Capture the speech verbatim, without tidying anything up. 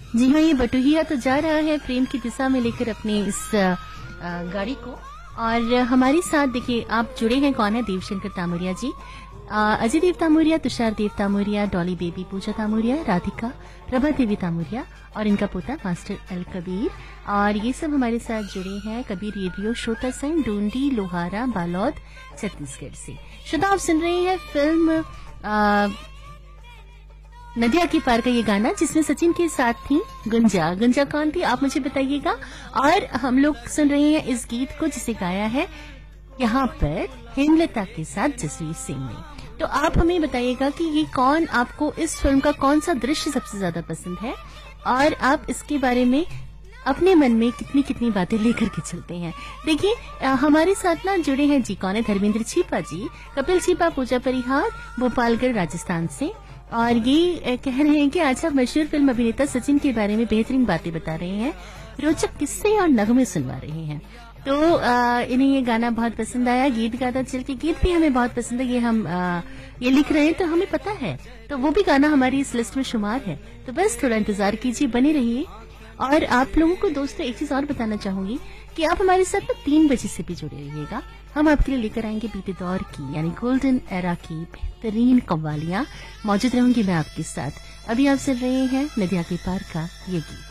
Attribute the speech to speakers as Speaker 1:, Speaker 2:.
Speaker 1: जी हाँ, ये बटुहिया तो जा रहा है प्रेम की दिशा में लेकर अपने इस अ, गाड़ी को। और हमारे साथ देखिए आप जुड़े हैं, कौन है? देवशंकर तामुरिया जी, अ, अजय देव तामुरिया, तुषार देव तामुरिया, डॉली बेबी, पूजा तामुरिया, राधिका, प्रभा देवी तामुरिया और इनका पोता मास्टर एल कबीर। और ये सब हमारे साथ जुड़े हैं कबीर रेडियो श्रोता संघ, डूंडी, लोहारा, बालौद, छत्तीसगढ़ से। श्रोता, आप सुन रहे हैं फिल्म आ, नदिया के पार का ये गाना, जिसमें सचिन के साथ थी गुंजा। गुंजा कौन थी आप मुझे बताइएगा। और हम लोग सुन रहे हैं इस गीत को जिसे गाया है यहाँ पर हेमलता के साथ जसवीर सिंह ने। तो आप हमें बताइएगा कि ये कौन, आपको इस फिल्म का कौन सा दृश्य सबसे ज्यादा पसंद है और आप इसके बारे में अपने मन में कितनी कितनी बातें लेकर के चलते हैं। देखिए हमारे साथ ना जुड़े हैं जी, कौन है? धर्मेंद्र छिपा जी, कपिल छिपा, पूजा परिहार, भोपालगढ़, राजस्थान से। और ये कह रहे हैं कि आज आप मशहूर फिल्म अभिनेता सचिन के बारे में बेहतरीन बातें बता रहे हैं, रोचक किस्से और नगमे सुनवा रहे हैं। तो आ, इन्हें ये गाना बहुत पसंद आया, गीत गाता चलते, गीत भी हमें बहुत पसंद है। ये हम आ, ये लिख रहे हैं तो हमें पता है, तो वो भी गाना हमारी इस लिस्ट में शुमार है। तो बस थोड़ा इंतजार कीजिए, बने रहिए। और आप लोगों को दोस्तों एक चीज और बताना चाहूंगी कि आप हमारे साथ में तीन बजे से भी जुड़े रहिएगा। हम आपके लिए लेकर आएंगे बीते दौर की यानी गोल्डन एरा की बेहतरीन कव्वालियां। मौजूद रहूंगी मैं आपके साथ। अभी आप सुन रहे हैं नदिया के पार का ये गीत।